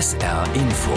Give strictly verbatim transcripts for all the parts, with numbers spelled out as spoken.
S R Info.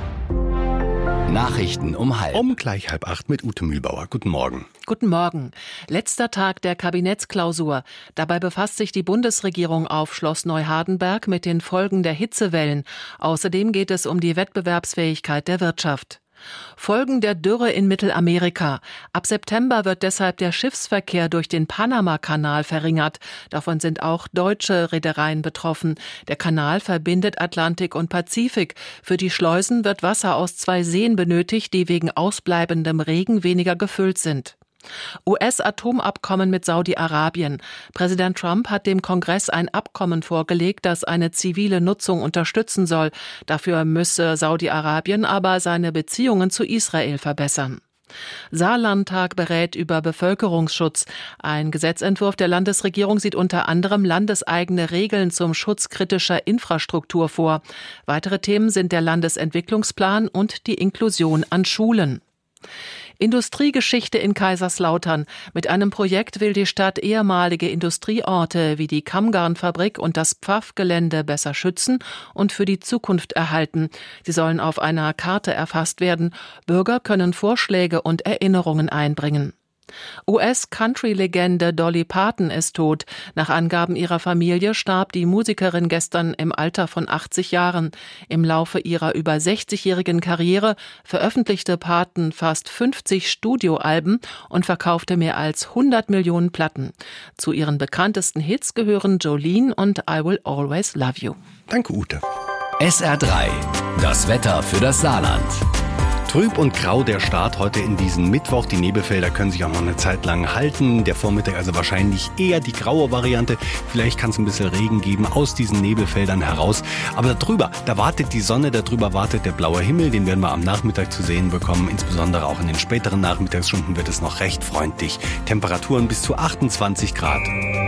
Nachrichten um halb. Um gleich halb acht mit Ute Mühlbauer. Guten Morgen. Guten Morgen. Letzter Tag der Kabinettsklausur. Dabei befasst sich die Bundesregierung auf Schloss Neuhardenberg mit den Folgen der Hitzewellen. Außerdem geht es um die Wettbewerbsfähigkeit der Wirtschaft. Folgen der Dürre in Mittelamerika. Ab September wird deshalb der Schiffsverkehr durch den Panama-Kanal verringert. Davon sind auch deutsche Reedereien betroffen. Der Kanal verbindet Atlantik und Pazifik. Für die Schleusen wird Wasser aus zwei Seen benötigt, die wegen ausbleibendem Regen weniger gefüllt sind. U S-Atomabkommen mit Saudi-Arabien. Präsident Trump hat dem Kongress ein Abkommen vorgelegt, das eine zivile Nutzung unterstützen soll. Dafür müsse Saudi-Arabien aber seine Beziehungen zu Israel verbessern. Saarlandtag berät über Bevölkerungsschutz. Ein Gesetzentwurf der Landesregierung sieht unter anderem landeseigene Regeln zum Schutz kritischer Infrastruktur vor. Weitere Themen sind der Landesentwicklungsplan und die Inklusion an Schulen. Industriegeschichte in Kaiserslautern. Mit einem Projekt will die Stadt ehemalige Industrieorte wie die Kammgarnfabrik und das Pfaff-Gelände besser schützen und für die Zukunft erhalten. Sie sollen auf einer Karte erfasst werden. Bürger können Vorschläge und Erinnerungen einbringen. U S-Country-Legende Dolly Parton ist tot. Nach Angaben ihrer Familie starb die Musikerin gestern im Alter von achtzig Jahren. Im Laufe ihrer über sechzigjährigen Karriere veröffentlichte Parton fast fünfzig Studioalben und verkaufte mehr als hundert Millionen Platten. Zu ihren bekanntesten Hits gehören Jolene und I Will Always Love You. Danke, Ute. S R drei. Das Wetter für das Saarland. Trüb und grau der Start heute in diesen Mittwoch. Die Nebelfelder können sich auch noch eine Zeit lang halten. Der Vormittag also wahrscheinlich eher die graue Variante. Vielleicht kann es ein bisschen Regen geben aus diesen Nebelfeldern heraus. Aber darüber, da wartet die Sonne, darüber wartet der blaue Himmel. Den werden wir am Nachmittag zu sehen bekommen. Insbesondere auch in den späteren Nachmittagsstunden wird es noch recht freundlich. Temperaturen bis zu achtundzwanzig Grad.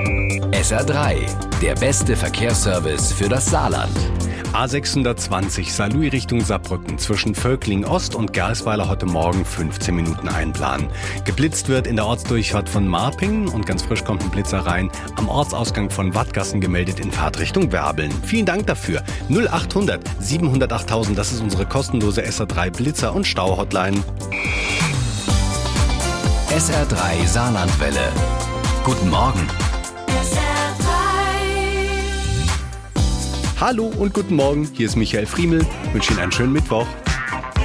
S R drei. Der beste Verkehrsservice für das Saarland. A sechshundertzwanzig Saarlouis Richtung Saarbrücken zwischen Völkling Ost und Gersweiler heute Morgen fünfzehn Minuten einplanen. Geblitzt wird in der Ortsdurchfahrt von Marpingen und ganz frisch kommt ein Blitzer rein. Am Ortsausgang von Wattgassen gemeldet in Fahrtrichtung Werbeln. Vielen Dank dafür. null achthundert siebenhundertachttausend, das ist unsere kostenlose S R drei Blitzer- und Stau-Hotline. S R drei Saarlandwelle. Guten Morgen. Hallo und guten Morgen, hier ist Michael Friemel. Ich wünsche Ihnen einen schönen Mittwoch.